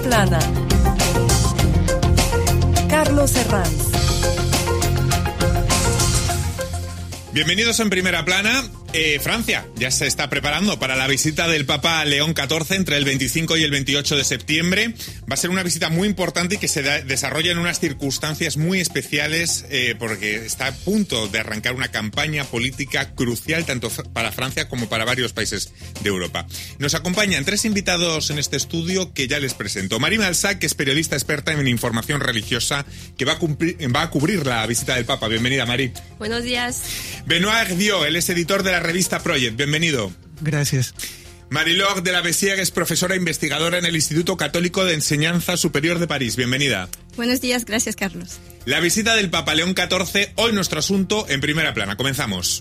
plana. Carlos Herranz. Bienvenidos en Primera Plana. Francia ya se está preparando para la visita del Papa León XIV entre el 25 y el 28 de septiembre. Va a ser una visita muy importante y que se desarrolla en unas circunstancias muy especiales porque está a punto de arrancar una campaña política crucial tanto para Francia como para varios países de Europa. Nos acompañan tres invitados en este estudio que ya les presento. Marie Malsac, que es periodista experta en información religiosa, que va a cubrir la visita del Papa. Bienvenida, Marie. Buenos días. Benoît Hervieux, él es editor de la revista Project. Bienvenido. Gracias. Marie-Laure de la Bessière es profesora investigadora en el Instituto Católico de Enseñanza Superior de París. Bienvenida. Buenos días, gracias, Carlos. La visita del Papa León XIV, hoy nuestro asunto en Primera Plana. Comenzamos.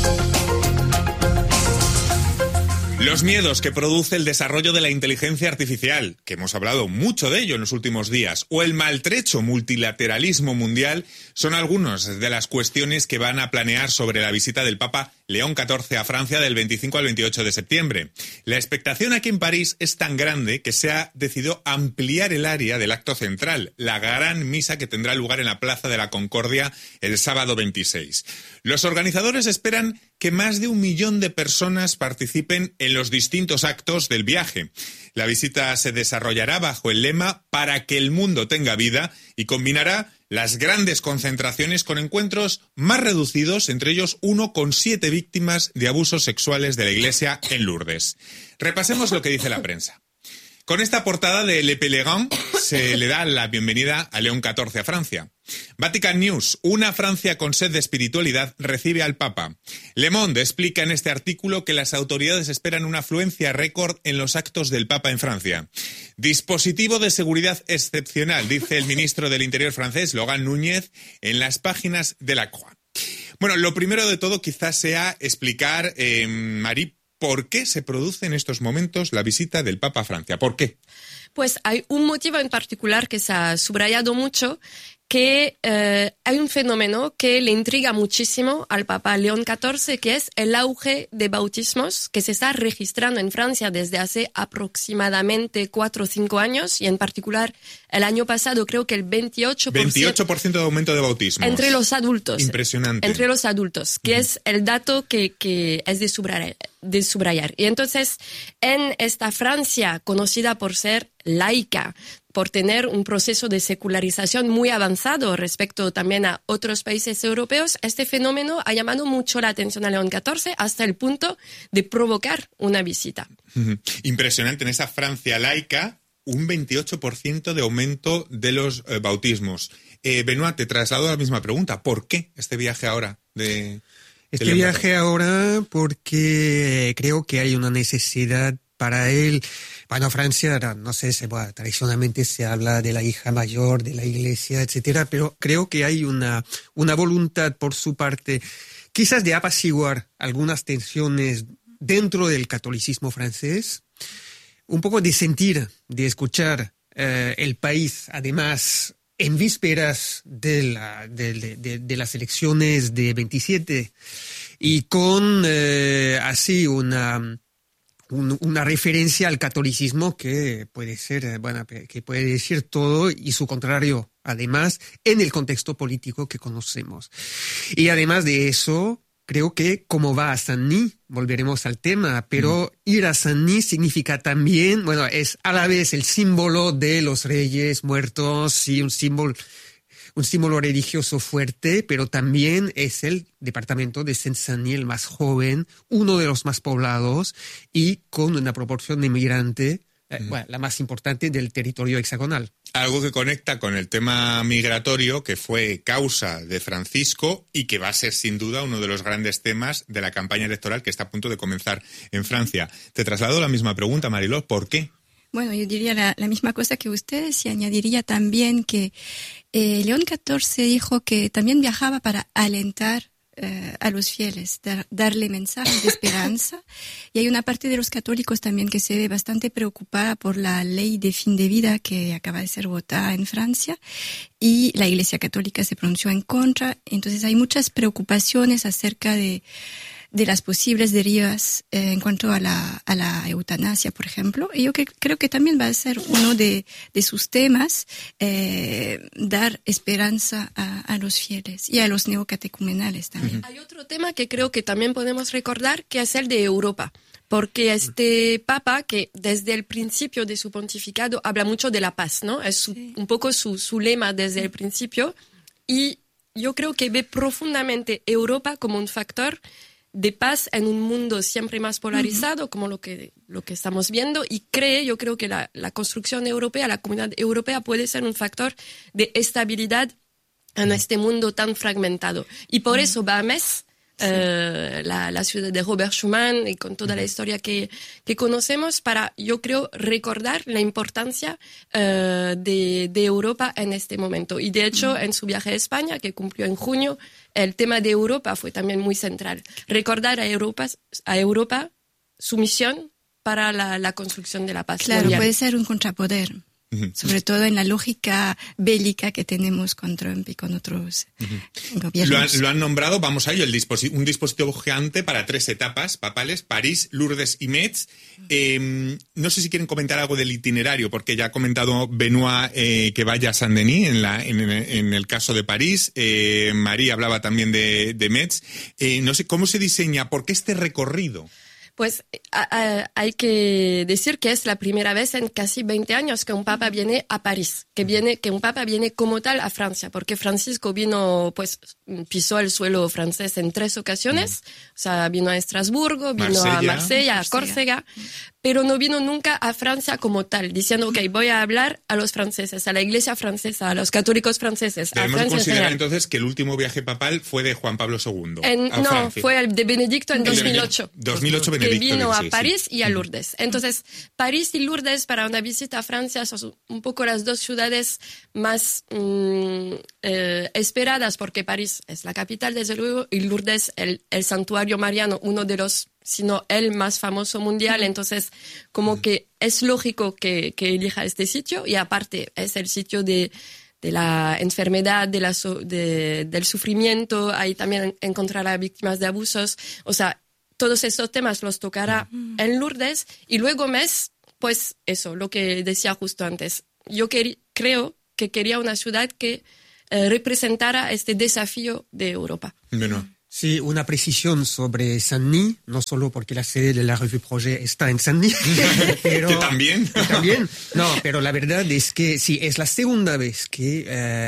Los miedos que produce el desarrollo de la inteligencia artificial, que hemos hablado mucho de ello en los últimos días, o el maltrecho multilateralismo mundial, son algunas de las cuestiones que van a planear sobre la visita del Papa León XIV a Francia del 25 al 28 de septiembre. La expectación aquí en París es tan grande que se ha decidido ampliar el área del acto central, la gran misa que tendrá lugar en la Plaza de la Concordia el sábado 26. Los organizadores esperan que más de 1 millón de personas participen en los distintos actos del viaje. La visita se desarrollará bajo el lema «Para que el mundo tenga vida» y combinará las grandes concentraciones con encuentros más reducidos, entre ellos uno con 7 víctimas de abusos sexuales de la Iglesia en Lourdes. Repasemos lo que dice la prensa. Con esta portada de Le Pèlerin se le da la bienvenida a León XIV a Francia. Vatican News, una Francia con sed de espiritualidad recibe al Papa. Le Monde explica en este artículo que las autoridades esperan una afluencia récord en los actos del Papa en Francia. Dispositivo de seguridad excepcional, dice el ministro del Interior francés, Laurent Nunez, en las páginas de La Croix. Bueno, lo primero de todo quizás sea explicar, Marie, ¿por qué se produce en estos momentos la visita del Papa a Francia? ¿Por qué? Pues hay un motivo en particular que se ha subrayado mucho, que hay un fenómeno que le intriga muchísimo al Papa León XIV, que es el auge de bautismos que se está registrando en Francia desde hace aproximadamente 4 o 5 años, y en particular el año pasado creo que el 28% de aumento de bautismos. Entre los adultos. Impresionante. Entre los adultos, que es el dato que es de subrayar. Y entonces, en esta Francia conocida por ser laica, por tener un proceso de secularización muy avanzado respecto también a otros países europeos, este fenómeno ha llamado mucho la atención a León XIV hasta el punto de provocar una visita. Impresionante, en esa Francia laica, un 28% de aumento de los bautismos. Benoît, te traslado la misma pregunta. ¿Por qué este viaje ahora Este viaje ahora porque creo que hay una necesidad para él. Bueno, Francia, no sé, tradicionalmente se habla de la hija mayor de la Iglesia, etcétera, pero creo que hay una voluntad por su parte, quizás de apaciguar algunas tensiones dentro del catolicismo francés, un poco de sentir, de escuchar el país, además, en vísperas de las elecciones de 27 y con así una referencia al catolicismo que puede ser, que puede decir todo y su contrario, además, en el contexto político que conocemos. Y además de eso, creo que como va a Saint-Denis, volveremos al tema, pero ir a Saint-Denis significa también, es a la vez el símbolo de los reyes muertos y un símbolo religioso fuerte, pero también es el departamento de Seine-Saint-Denis el más joven, uno de los más poblados y con una proporción de inmigrante, la más importante del territorio hexagonal. Algo que conecta con el tema migratorio, que fue causa de Francisco y que va a ser sin duda uno de los grandes temas de la campaña electoral que está a punto de comenzar en Francia. Te traslado la misma pregunta, Marie-Laure, ¿por qué? Bueno, yo diría la misma cosa que ustedes y añadiría también que León XIV dijo que también viajaba para alentar a los fieles, darle mensajes de esperanza. Y hay una parte de los católicos también que se ve bastante preocupada por la ley de fin de vida que acaba de ser votada en Francia y la Iglesia Católica se pronunció en contra. Entonces hay muchas preocupaciones acerca de de las posibles derivas en cuanto a la eutanasia, por ejemplo. Y yo creo que también va a ser uno de sus temas, dar esperanza a los fieles y a los neocatecumenales también. Hay otro tema que creo que también podemos recordar, que es el de Europa. Porque este papa, que desde el principio de su pontificado habla mucho de la paz, ¿no? Es un poco su lema desde el principio. Y yo creo que ve profundamente Europa como un factor de paz en un mundo siempre más polarizado, como lo que estamos viendo. Y yo creo que la construcción europea, la comunidad europea puede ser un factor de estabilidad en este mundo tan fragmentado. Y por eso va a Metz, la ciudad de Robert Schuman, y con toda la historia que conocemos, para, yo creo, recordar la importancia de Europa en este momento. Y de hecho, en su viaje a España, que cumplió en junio, el tema de Europa fue también muy central. Recordar a Europa su misión para la construcción de la paz mundial. Claro, puede ser un contrapoder. Sobre todo en la lógica bélica que tenemos con Trump y con otros gobiernos. Lo han nombrado, vamos a ello, un dispositivo gigante para 3 etapas papales, París, Lourdes y Metz. No sé si quieren comentar algo del itinerario, porque ya ha comentado Benoît que vaya a Saint-Denis en el caso de París. María hablaba también de Metz. No sé, ¿cómo se diseña? ¿Por qué este recorrido? Pues hay que decir que es la primera vez en casi 20 años que un papa viene a París, que un papa viene como tal a Francia, porque Francisco pisó el suelo francés en 3 ocasiones, o sea, vino a Estrasburgo, vino a Marsella, a Córcega, pero no vino nunca a Francia como tal, diciendo, ok, voy a hablar a los franceses, a la iglesia francesa, a los católicos franceses. Debemos considerar entonces que el último viaje papal fue de Juan Pablo II a Francia. Fue el de Benedicto en 2008. 2008 Benedicto. Que vino a París y a Lourdes. Entonces, París y Lourdes para una visita a Francia son un poco las 2 ciudades más esperadas, porque París es la capital, desde luego, y Lourdes el santuario mariano, uno de los, sino el más famoso mundial. Entonces, como que es lógico que elija este sitio, y aparte es el sitio de la enfermedad, del sufrimiento. Ahí también encontrará víctimas de abusos. O sea, todos estos temas los tocará en Lourdes. Y luego Metz, pues eso, lo que decía justo antes. Yo creo que quería una ciudad que representara este desafío de Europa. Bueno. Sí, una precisión sobre Saint-Denis, no solo porque la sede de la Revue Projet está en Saint-Denis, pero... ¿Que también? No, pero la verdad es que sí, es la segunda vez que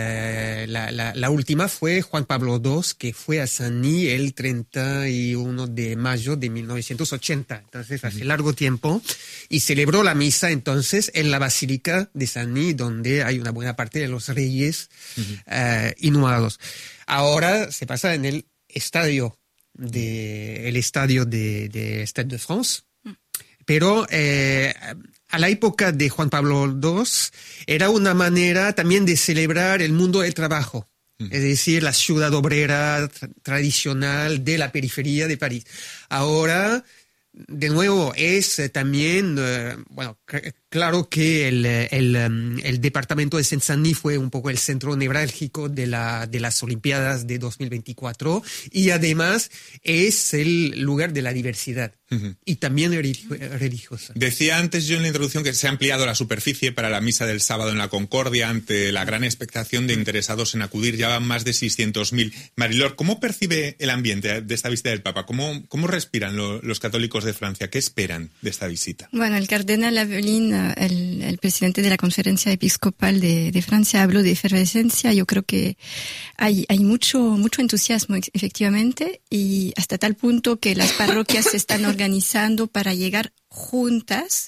la última fue Juan Pablo II, que fue a Saint-Denis el 31 de mayo de 1980, entonces hace largo tiempo, y celebró la misa entonces en la Basílica de Saint-Denis, donde hay una buena parte de los reyes inhumados. Ahora se pasa en el estadio de Stade de France, pero a la época de Juan Pablo II era una manera también de celebrar el mundo del trabajo, es decir, la ciudad obrera tradicional de la periferia de París. Ahora, de nuevo, es también, claro que el departamento de Saint-Denis fue un poco el centro nevrálgico de las Olimpiadas de 2024, y además es el lugar de la diversidad y también religiosa. Decía antes yo en la introducción que se ha ampliado la superficie para la misa del sábado en la Concordia ante la gran expectación de interesados en acudir. Ya van más de 600.000. Marilor, ¿cómo percibe el ambiente de esta visita del Papa? ¿Cómo respiran los católicos de Francia? ¿Qué esperan de esta visita? Bueno, el cardenal Avelin, el presidente de la Conferencia Episcopal de Francia, habló de efervescencia. Yo creo que hay mucho entusiasmo, efectivamente, y hasta tal punto que las parroquias se están organizando para llegar juntas,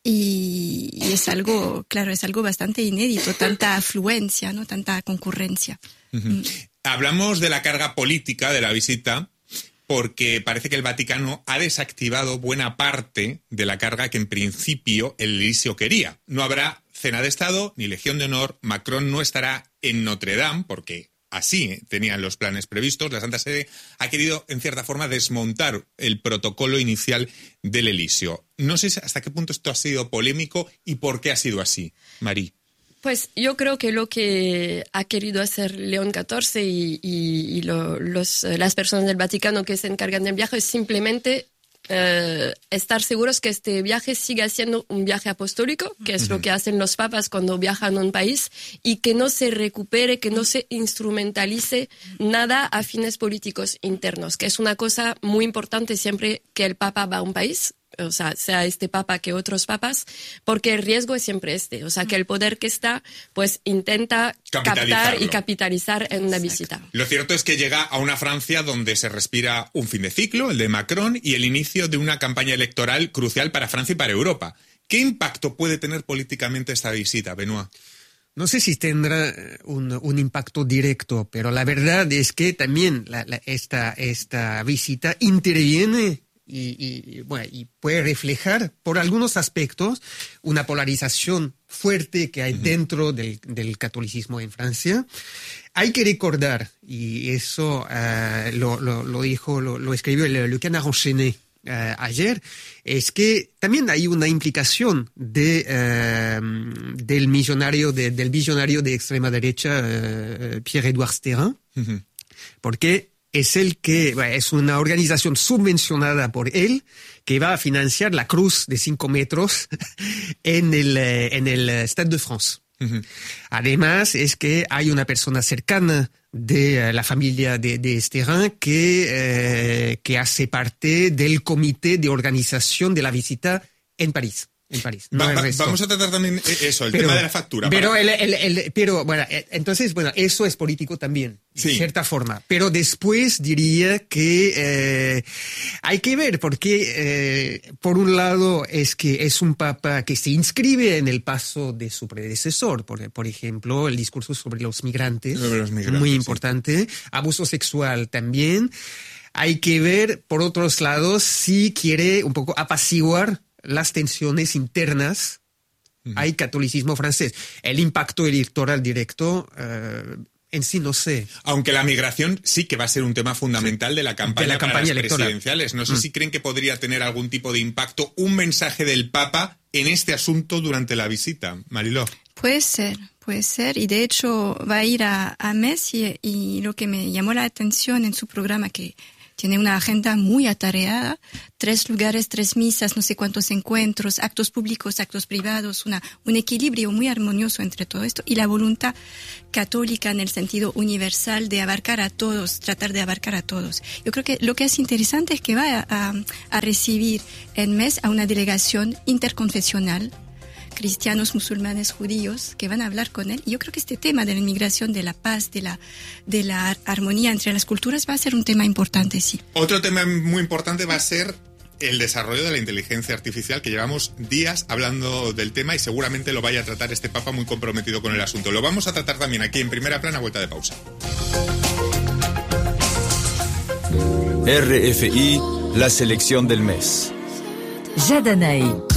y es algo bastante inédito, tanta afluencia, ¿no? Tanta concurrencia. Hablamos de la carga política de la visita, porque parece que el Vaticano ha desactivado buena parte de la carga que en principio el Elíseo quería. No habrá cena de Estado ni Legión de Honor, Macron no estará en Notre Dame, porque así tenían los planes previstos. La Santa Sede ha querido, en cierta forma, desmontar el protocolo inicial del Elíseo. No sé hasta qué punto esto ha sido polémico y por qué ha sido así, Marí. Pues yo creo que lo que ha querido hacer León XIV y las personas del Vaticano que se encargan del viaje es simplemente estar seguros que este viaje siga siendo un viaje apostólico, que es lo que hacen los papas cuando viajan a un país, y que no se recupere, que no se instrumentalice nada a fines políticos internos, que es una cosa muy importante siempre que el papa va a un país, o sea este papa que otros papas, porque el riesgo es siempre o sea, que el poder que está, pues intenta captar y capitalizar en una visita. Lo cierto es que llega a una Francia donde se respira un fin de ciclo, el de Macron, y el inicio de una campaña electoral crucial para Francia y para Europa. ¿Qué impacto puede tener políticamente esta visita, Benoît? No sé si tendrá un impacto directo, pero la verdad es que también esta visita interviene y puede reflejar por algunos aspectos una polarización fuerte que hay dentro del catolicismo en Francia. Hay que recordar, y eso lo escribió Le Canard enchaîné ayer, es que también hay una implicación del visionario de extrema derecha, Pierre-Édouard Stérin, porque es una organización subvencionada por él que va a financiar la cruz de 5 metros en el Stade de France. Además, es que hay una persona cercana de la familia de Stérin que hace parte del comité de organización de la visita en París. Vamos a tratar también el tema de la factura. Pero entonces, eso es político también, de cierta forma. Pero después diría que hay que ver, porque por un lado es que es un papa que se inscribe en el paso de su predecesor. Por ejemplo, el discurso sobre los migrantes, muy importante. Abuso sexual también. Hay que ver, por otros lados, si quiere un poco apaciguar las tensiones internas. Hay catolicismo francés. El impacto electoral directo en sí no sé. Aunque la migración sí que va a ser un tema fundamental de la campaña para las presidenciales. No sé si creen que podría tener algún tipo de impacto un mensaje del Papa en este asunto durante la visita. Mariló. Puede ser. Y de hecho va a ir a Metz y lo que me llamó la atención en su programa, que tiene una agenda muy atareada, 3 lugares, 3 misas, no sé cuántos encuentros, actos públicos, actos privados, un equilibrio muy armonioso entre todo esto, y la voluntad católica en el sentido universal de abarcar a todos, tratar de abarcar a todos. Yo creo que lo que es interesante es que va a recibir en Metz a una delegación interconfesional, cristianos, musulmanes, judíos, que van a hablar con él. Y yo creo que este tema de la inmigración, de la paz, de la armonía entre las culturas va a ser un tema importante, sí. Otro tema muy importante va a ser el desarrollo de la inteligencia artificial, que llevamos días hablando del tema y seguramente lo vaya a tratar este Papa muy comprometido con el asunto. Lo vamos a tratar también aquí en Primera Plana, vuelta de pausa. RFI, la selección del mes. Jadanaï.